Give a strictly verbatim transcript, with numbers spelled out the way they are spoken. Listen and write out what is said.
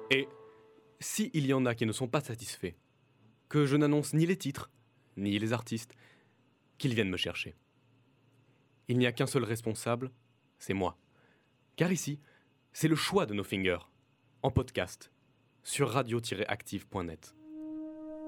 Et si il y en a qui ne sont pas satisfaits, que je n'annonce ni les titres, ni les artistes, qu'ils viennent me chercher. Il n'y a qu'un seul responsable, c'est moi. Car ici, c'est le choix de No Finger, en podcast, sur radio tiret active point net.